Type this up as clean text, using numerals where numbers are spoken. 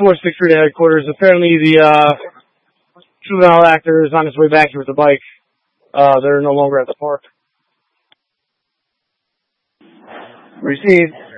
463 to headquarters. Apparently the juvenile actor is on his way back here with the bike. They're no longer at the park. Received.